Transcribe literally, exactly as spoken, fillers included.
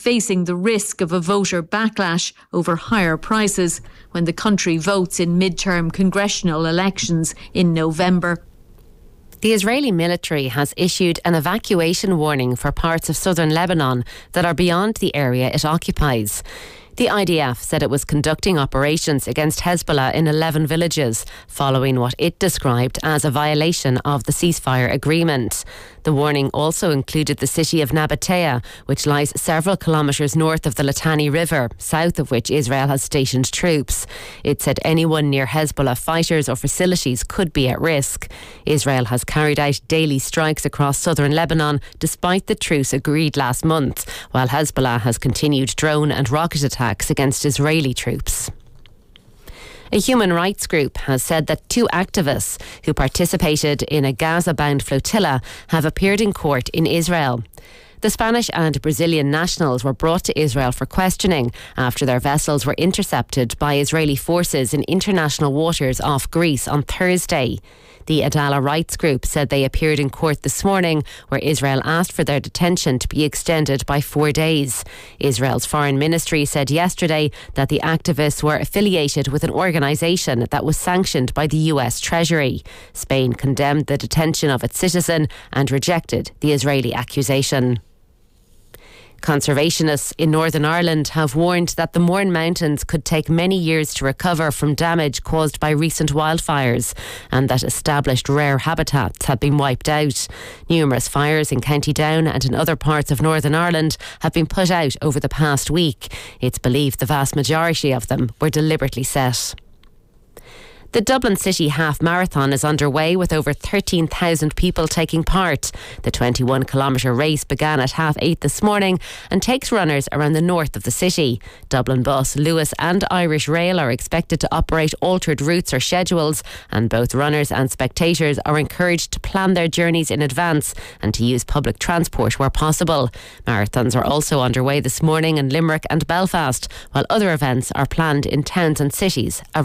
facing the risk of a voter backlash over higher prices when the country votes in mid-term congressional elections in November. The Israeli military has issued an evacuation warning for parts of southern Lebanon that are beyond the area it occupies. The I D F said it was conducting operations against Hezbollah in eleven villages, following what it described as a violation of the ceasefire agreement. The warning also included the city of Nabatea, which lies several kilometres north of the Litani River, south of which Israel has stationed troops. It said anyone near Hezbollah fighters or facilities could be at risk. Israel has carried out daily strikes across southern Lebanon despite the truce agreed last month, while Hezbollah has continued drone and rocket attacks against Israeli troops. A human rights group has said that two activists who participated in a Gaza-bound flotilla have appeared in court in Israel. The Spanish and Brazilian nationals were brought to Israel for questioning after their vessels were intercepted by Israeli forces in international waters off Greece on Thursday. The Adala Rights Group said they appeared in court this morning, where Israel asked for their detention to be extended by four days. Israel's foreign ministry said yesterday that the activists were affiliated with an organisation that was sanctioned by the U S Treasury. Spain condemned the detention of its citizen and rejected the Israeli accusation. Conservationists in Northern Ireland have warned that the Mourne Mountains could take many years to recover from damage caused by recent wildfires, and that established rare habitats have been wiped out. Numerous fires in County Down and in other parts of Northern Ireland have been put out over the past week. It's believed the vast majority of them were deliberately set. The Dublin City Half Marathon is underway with over thirteen thousand people taking part. The twenty-one kilometre race began at half eight this morning and takes runners around the north of the city. Dublin Bus, Lewis and Irish Rail are expected to operate altered routes or schedules, and both runners and spectators are encouraged to plan their journeys in advance and to use public transport where possible. Marathons are also underway this morning in Limerick and Belfast, while other events are planned in towns and cities around